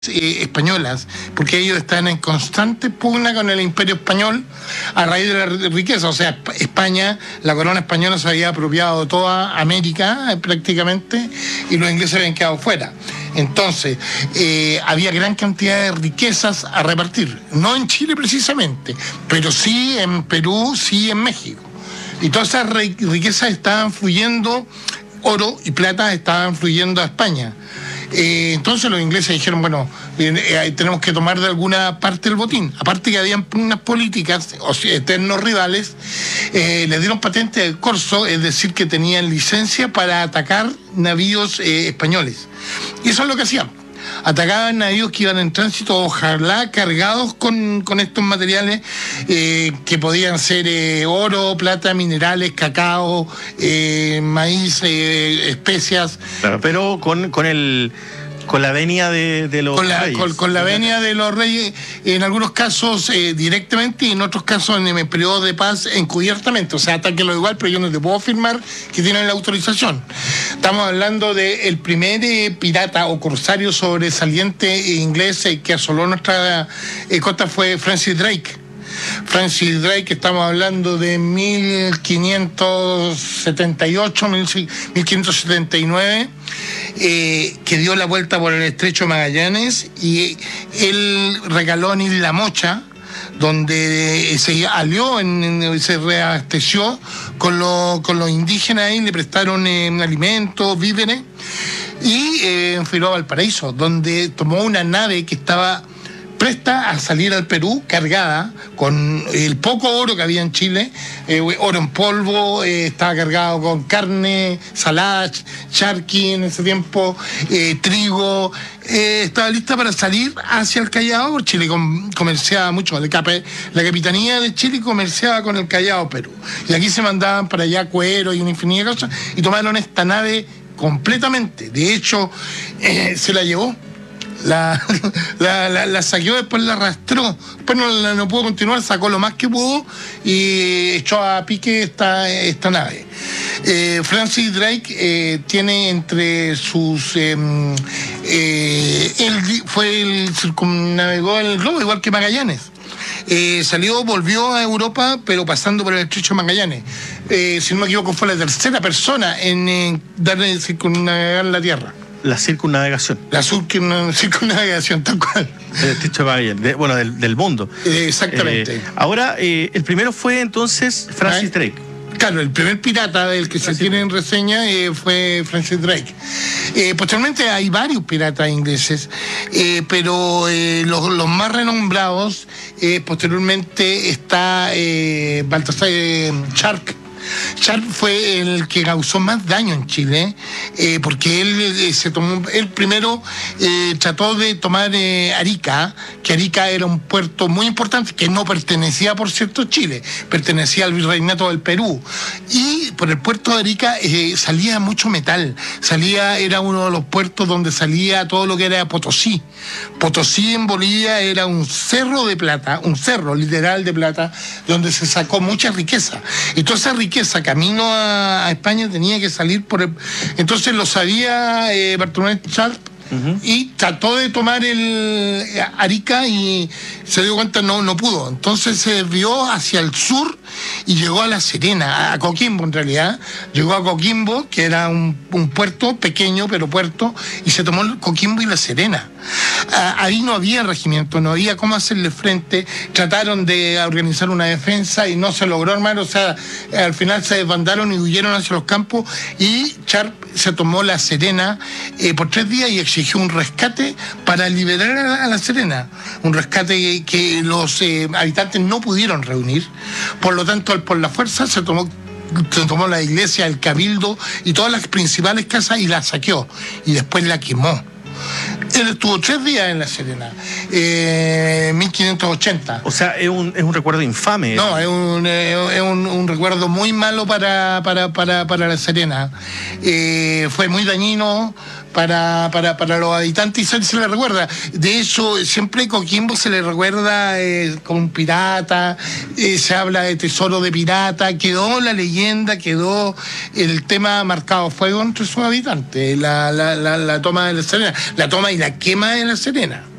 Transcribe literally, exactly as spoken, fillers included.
Eh, españolas, porque ellos están en constante pugna con el imperio español a raíz de la riqueza. O sea, España, la corona española se había apropiado de toda América eh, prácticamente, y los ingleses habían quedado fuera. Entonces, eh, había gran cantidad de riquezas a repartir, no en Chile precisamente, pero sí en Perú, sí en México. Y todas esas riquezas estaban fluyendo, oro y plata estaban fluyendo a España. Eh, entonces los ingleses dijeron, bueno, eh, eh, tenemos que tomar de alguna parte el botín. Aparte que habían unas políticas, o sea, eternos rivales, eh, les dieron patente de corso, es decir, que tenían licencia para atacar navíos eh, españoles. Y eso es lo que hacían. Atacaban navíos que iban en tránsito, ojalá cargados con, con estos materiales eh, que podían ser eh, oro, plata, minerales, cacao, eh, maíz, eh, especias. Claro, pero con, con el... Con la venia de, de los con la, reyes. Con, con la venia de los reyes, en algunos casos eh, directamente, y en otros casos en el periodo de paz encubiertamente. O sea, atáquenlo igual, pero yo no te puedo afirmar que tienen la autorización. Estamos hablando del primer eh, pirata o corsario sobresaliente eh, inglés eh, que asoló nuestra eh, costa fue Francis Drake. Francis Drake, estamos hablando de mil quinientos setenta y ocho, mil quinientos setenta y nueve, eh, que dio la vuelta por el estrecho de Magallanes, y él regaló en Isla Mocha, donde se alió, en, en, se reabasteció con, lo, con los indígenas, y le prestaron eh, alimentos, víveres, y eh, enfiló a Valparaíso, donde tomó una nave que estaba presta a salir al Perú cargada con el poco oro que había en Chile, eh, oro en polvo, eh, estaba cargado con carne, salada, charqui en ese tiempo, eh, trigo, eh, estaba lista para salir hacia el Callao. Chile com comerciaba mucho, la, cap la Capitanía de Chile comerciaba con el Callao, Perú, y aquí se mandaban para allá cuero y una infinidad de cosas, y tomaron esta nave completamente. De hecho, eh, se la llevó. La, la, la, la saqueó, después la arrastró, después no, la, no pudo continuar, sacó lo más que pudo y echó a pique esta, esta nave. Eh, Francis Drake eh, tiene entre sus... Eh, eh, él fue el circunnavegó el globo, igual que Magallanes. Eh, salió, volvió a Europa, pero pasando por el estrecho de Magallanes. Eh, si no me equivoco, fue la tercera persona en eh, darle circunnavegar la Tierra. La circunnavegación. La circunnavegación, tal cual. El estrecho de Magallanes, de, bueno, del, del mundo. Eh, exactamente. Eh, ahora, eh, el primero fue entonces Francis ¿Ah? Drake. Claro, el primer pirata del que Francis se tiene en reseña eh, fue Francis Drake. Eh, posteriormente hay varios piratas ingleses, eh, pero eh, los, los más renombrados, eh, posteriormente está eh, Baltasar eh, Sharp. Sharp fue el que causó más daño en Chile, eh, porque él eh, se tomó, él primero eh, trató de tomar eh, Arica, que Arica era un puerto muy importante, que no pertenecía, por cierto, a Chile, pertenecía al virreinato del Perú, y por el puerto de Arica eh, salía mucho metal, salía, era uno de los puertos donde salía todo lo que era Potosí. Potosí en Bolivia era un cerro de plata, un cerro literal de plata, donde se sacó mucha riqueza, y toda esa riqueza esa camino a, a España tenía que salir por el... Entonces lo sabía eh, Bartolomé Sharp, uh-huh. y trató de tomar el Arica y se dio cuenta no no pudo. Entonces se desvió hacia el sur y llegó a La Serena, a Coquimbo en realidad. Llegó a Coquimbo, que era un, un puerto pequeño, pero puerto, y se tomó Coquimbo y La Serena. Ahí no había regimiento, no había cómo hacerle frente. Trataron de organizar una defensa y no se logró armar. O sea, al final se desbandaron y huyeron hacia los campos, y Sharp se tomó La Serena eh, por tres días y exigió un rescate para liberar a La Serena. Un rescate que, que los eh, habitantes no pudieron reunir. Por lo tanto, por la fuerza se tomó se tomó la iglesia, el cabildo y todas las principales casas y la saqueó, y después la quemó. Él estuvo tres días en La Serena, eh, mil quinientos ochenta. O sea, es un, es un recuerdo infame. No, es un, es un, un recuerdo muy malo para, para, para, para La Serena. Eh, fue muy dañino, para, para, para los habitantes y se, se le recuerda. De hecho, siempre Coquimbo se le recuerda eh, como un pirata, eh, se habla de tesoro de pirata, quedó la leyenda, quedó el tema marcado a fuego entre sus habitantes, la, la, la, la toma de La Serena, la toma y la quema de La Serena.